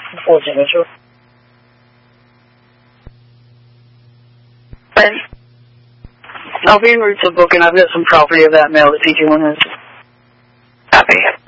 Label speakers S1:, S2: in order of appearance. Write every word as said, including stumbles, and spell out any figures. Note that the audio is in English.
S1: Unfortunately, sure. And I'll be en route to book, and I've got some property of that mail that P G one has.
S2: Copy.